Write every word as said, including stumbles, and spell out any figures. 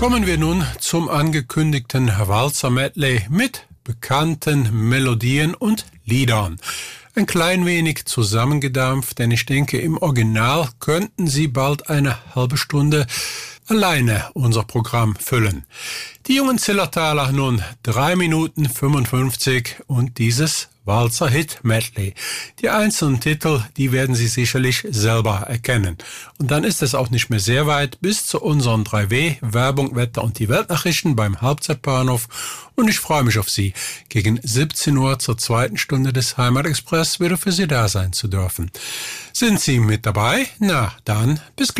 Kommen wir nun zum angekündigten Walzer-Medley mit bekannten Melodien und Liedern. Ein klein wenig zusammengedampft, denn ich denke, im Original könnten Sie bald eine halbe Stunde alleine unser Programm füllen. Die jungen Zillertaler nun drei Minuten fünfundfünfzig und dieses Walzer-Hit-Medley. Die einzelnen Titel, die werden Sie sicherlich selber erkennen. Und dann ist es auch nicht mehr sehr weit bis zu unseren drei W, Werbung, Wetter und die Weltnachrichten beim Halbzeitbahnhof. Und ich freue mich auf Sie, gegen siebzehn Uhr zur zweiten Stunde des Heimatexpress wieder für Sie da sein zu dürfen. Sind Sie mit dabei? Na, dann bis gleich.